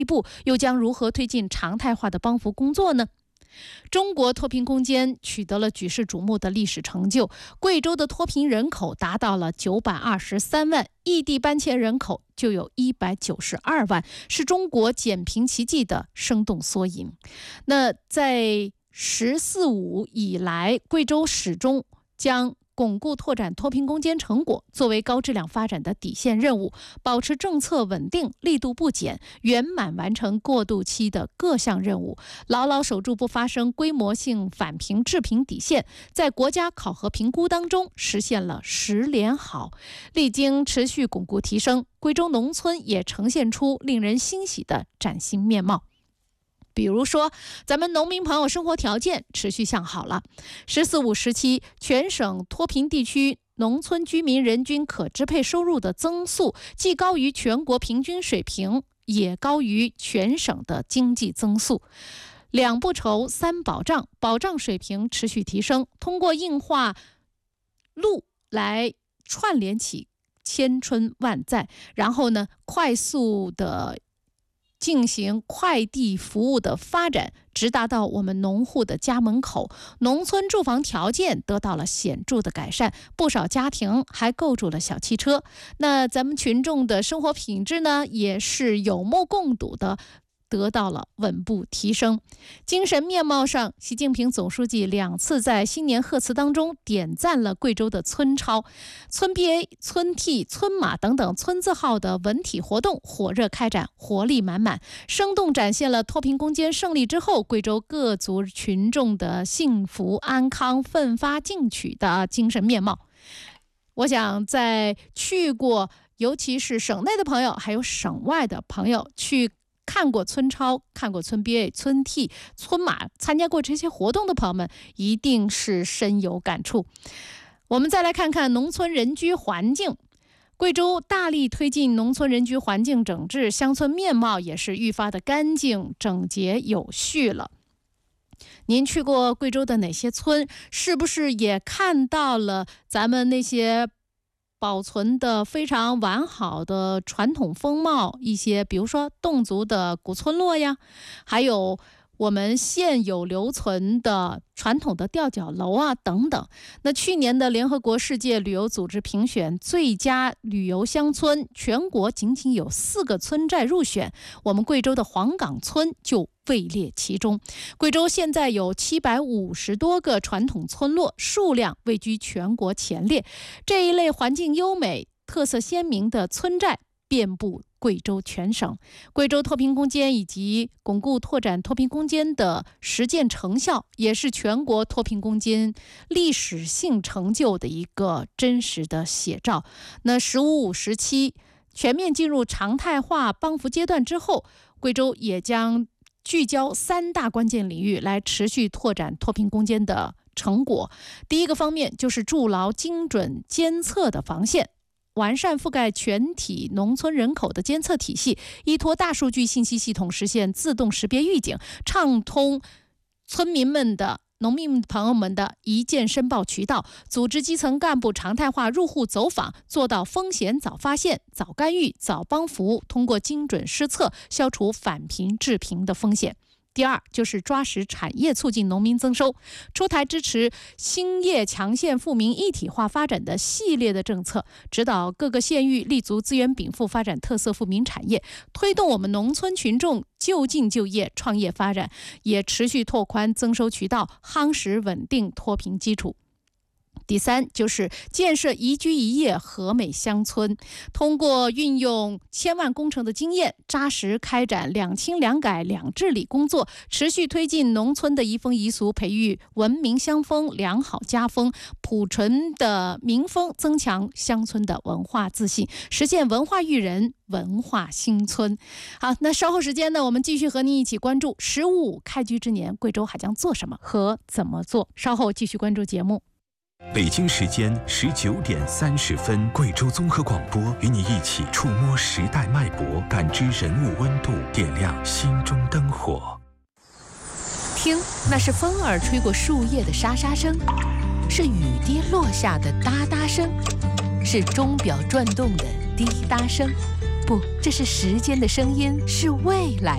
一步又将如何推进常态化的帮扶工作呢？中国脱贫攻坚取得了举世瞩目的历史成就，贵州的脱贫人口达到了923万，异地搬迁人口就有192万，是中国减贫奇迹的生动缩影。那在“十四五”以来，贵州始终将巩固拓展脱贫攻坚成果作为高质量发展的底线任务，保持政策稳定，力度不减，圆满完成过渡期的各项任务，牢牢守住不发生规模性返贫致贫底线，在国家考核评估当中实现了10连好。历经持续巩固提升，贵州农村也呈现出令人欣喜的崭新面貌。比如说，咱们农民朋友生活条件持续向好了。“十四五”时期，全省脱贫地区农村居民人均可支配收入的增速既高于全国平均水平，也高于全省的经济增速。2不愁3保障，保障水平持续提升。通过硬化路来串联起千春万载，然后呢，快速的进行快递服务的发展，直达到我们农户的家门口，农村住房条件得到了显著的改善，不少家庭还购置了小汽车。那咱们群众的生活品质呢，也是有目共睹的得到了稳步提升。精神面貌上，习近平总书记2次在新年贺词当中点赞了贵州的村超、村 BA、村 T、村马等等村字号的文体活动火热开展，活力满满，生动展现了脱贫攻坚胜利之后贵州各族群众的幸福安康、奋发进取的精神面貌。我想在去过，尤其是省内的朋友，还有省外的朋友去看过村超、看过村 BA、村 T、村马，参加过这些活动的朋友们，一定是深有感触。我们再来看看农村人居环境。贵州大力推进农村人居环境整治，乡村面貌也是愈发的干净、整洁、有序了。您去过贵州的哪些村？是不是也看到了咱们那些保存的非常完好的传统风貌，一些比如说侗族的古村落呀，还有我们现有留存的传统的吊脚楼啊等等。那去年的联合国世界旅游组织评选最佳旅游乡村，全国仅仅有4个村寨入选，我们贵州的黄岗村就位列其中。贵州现在有750多个传统村落，数量位居全国前列。这一类环境优美、特色鲜明的村寨遍布贵州全省。贵州脱贫攻坚以及巩固拓展脱贫攻坚的实践成效，也是全国脱贫攻坚历史性成就的一个真实的写照。那“十五五”时期全面进入常态化帮扶阶段之后，贵州也将聚焦3大关键领域来持续拓展脱贫攻坚的成果。第一个方面就是筑牢精准监测的防线，完善覆盖全体农村人口的监测体系，依托大数据信息系统实现自动识别预警，畅通村民们的农民朋友们的一键申报渠道，组织基层干部常态化入户走访，做到风险早发现、早干预、早帮扶，通过精准施策消除返贫致贫的风险。第二就是抓实产业促进农民增收，出台支持兴业强县富民一体化发展的系列的政策，指导各个县域立足资源禀赋发展特色富民产业，推动我们农村群众就近就业创业发展，也持续拓宽增收渠道，夯实稳定脱贫基础。第三就是建设宜居宜业和美乡村，通过运用千万工程的经验，扎实开展两清两改两治理工作，持续推进农村的移风易俗，培育文明乡风、良好家风、朴纯的民风，增强乡村的文化自信，实现文化育人、文化新村。好，那稍后时间呢，我们继续和您一起关注15开局之年，贵州还将做什么和怎么做？稍后继续关注节目。 北京时间19点30分，贵州综合广播与你一起触摸时代脉搏，感知人物温度，点亮心中灯火。 听，那是风儿吹过树叶的沙沙声，是雨滴落下的哒哒声，是钟表转动的滴答声。不，这是时间的声音，是未来